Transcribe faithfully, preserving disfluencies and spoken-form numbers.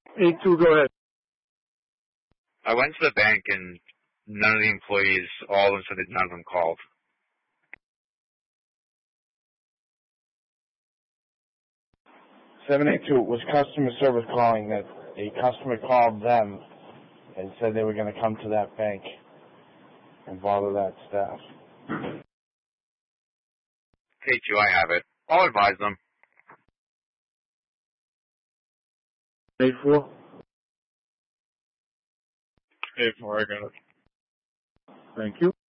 eight two, go ahead. I went to the bank and none of the employees, all of them said that none of them called. seven eight two was customer service calling that a customer called them and said they were going to come to that bank and bother that staff. K two, I have it. I'll advise them. eight four? eight four, I got it. Thank you.